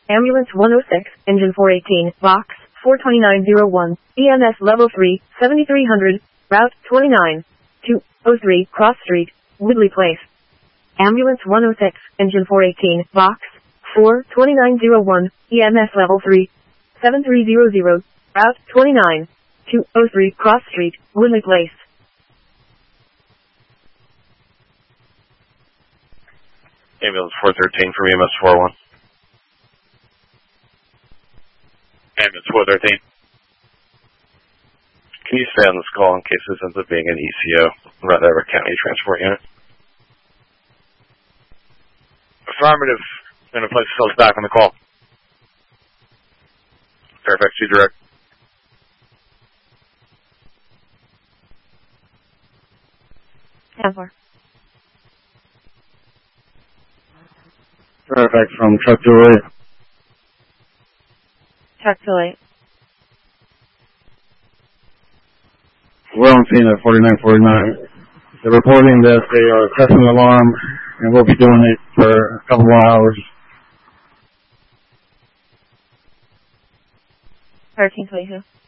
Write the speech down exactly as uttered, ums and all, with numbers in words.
Ambulance one oh six, engine four eighteen, box four twenty-nine oh one, E M S level three, seventy-three hundred, route twenty-nine, two oh three, Cross Street, Woodley Place. Ambulance one oh six, engine four eighteen, box four twenty-nine oh one, E M S level three, seventy-three hundred, route twenty-nine, two oh three, Cross Street, Woodley Place. Ambulance four thirteen from E M S four one. Ambulance four thirteen. Can you stay on this call in case this ends up being an E C O, Red River County Transport Unit? Affirmative. Going to place yourselves back on the call. Fairfax two direct. ten four. Fairfax from truck two oh eight. Truck two oh eight. We're on scene at forty-nine forty-nine. They're reporting that they are testing the alarm, and we'll be doing it for a couple more hours. thirteen twenty-two.